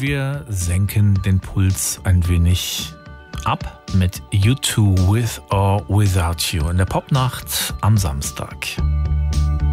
Wir senken den Puls ein wenig ab mit U2 With or Without You in der Popnacht am Samstag.